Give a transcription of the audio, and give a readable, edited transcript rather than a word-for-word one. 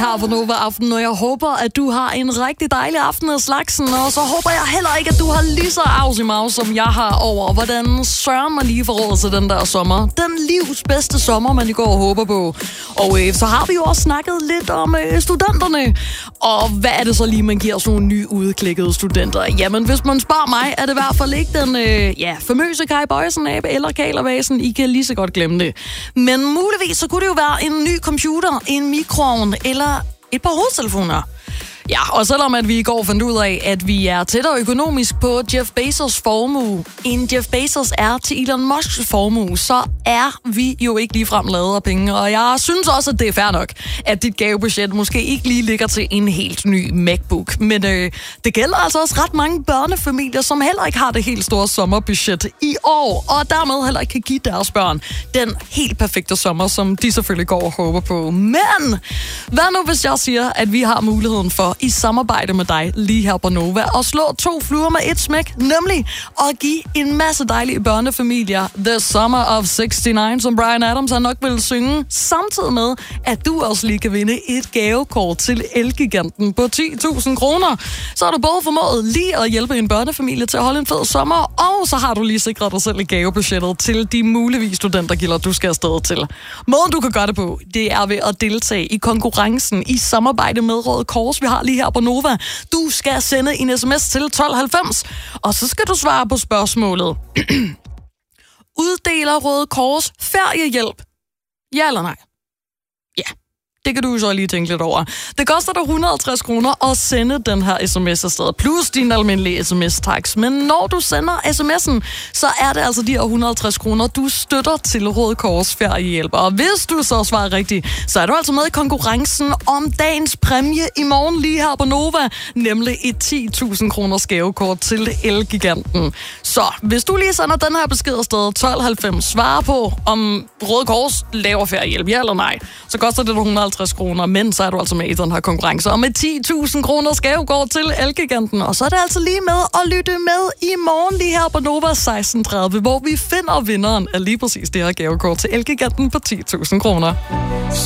her på Nova Aften, og jeg håber, at du har en rigtig dejlig aften af slagsen, og så håber jeg heller ikke, at du har lige så aus i maus, som jeg har over, hvordan søren mig lige forrådet til den der sommer. Den livs bedste sommer, man i går håber på. Og så har vi jo også snakket lidt om studenterne. Og hvad er det så lige, man giver sådan nogle nyudklikkede studenter? Jamen, hvis man spørger mig, er det i hvert fald ikke den famøse Kai Bøjsen-abe eller Kalervasen. I kan lige så godt glemme det. Men muligvis så kunne det jo være en ny computer, en mikroovn eller et par hovedtelefoner. Ja, og selvom at vi i går fandt ud af, at vi er tættere økonomisk på Jeff Bezos' formue, end Jeff Bezos er til Elon Musks formue, så er vi jo ikke ligefrem lavet af penge. Og jeg synes også, at det er fair nok, at dit gavebudget måske ikke lige ligger til en helt ny MacBook. Men det gælder altså også ret mange børnefamilier, som heller ikke har det helt store sommerbudget i år, og dermed heller ikke kan give deres børn den helt perfekte sommer, som de selvfølgelig går og håber på. Men hvad nu, hvis jeg siger, at vi har muligheden for i samarbejde med dig lige her på Nova og slå 2 fluer med et smæk, nemlig at give en masse dejlige børnefamilier The Summer of 69, som Bryan Adams han nok vil synge, samtidig med, at du også lige kan vinde et gavekort til Elgiganten på 10.000 kroner. Så har du både formået lige at hjælpe en børnefamilie til at holde en fed sommer, og så har du lige sikret dig selv et gavebudgettet til de muligvis studentergilder, du skal afsted til. Måden du kan gøre det på, det er ved at deltage i konkurrencen i samarbejde med Røde Kors, vi har lige her på Nova. Du skal sende en sms til 1290, og så skal du svare på spørgsmålet. Uddeler Røde Kors feriehjælp? Ja eller nej? Ja. Det kan du så lige tænke lidt over. Det koster dig 150 kroner at sende den her sms afsted, plus din almindelige sms-tax. Men når du sender sms'en, så er det altså de her 150 kroner, du støtter til Røde Kors feriehjælp. Og hvis du så svarer rigtigt, så er du altså med i konkurrencen om dagens præmie i morgen lige her på Nova, nemlig et 10.000 kroners gavekort til Elgiganten. Så hvis du lige sender den her besked afsted, 1290, svarer på, om Røde Kors laver feriehjælp, ja eller nej, så koster det 150 kroner, men så er du altså med i den her konkurrence. Og med 10.000 kroner gavekort til Elgiganten. Og så er det altså lige med at lytte med i morgen lige her på Nova 16.30, hvor vi finder vinderen af lige præcis det her gavekort til Elgiganten på 10.000 kroner.